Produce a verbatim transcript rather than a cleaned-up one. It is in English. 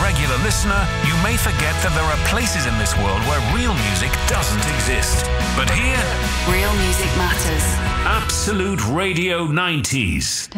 regular listener, you may forget that there are places in this world where real music doesn't exist. But here, real music matters. Absolute Radio nineties.